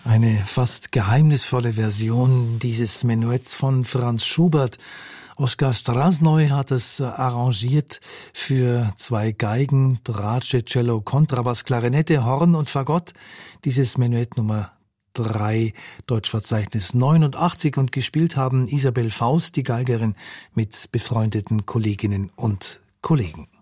Eine fast geheimnisvolle Version dieses Menuetts von Franz Schubert. Oskar Strasnoy hat es arrangiert für 2 Geigen, Bratsche, Cello, Kontrabass, Klarinette, Horn und Fagott. Dieses Menuett Nummer 3, Deutschverzeichnis 89, und gespielt haben Isabel Faust, die Geigerin, mit befreundeten Kolleginnen und Kollegen.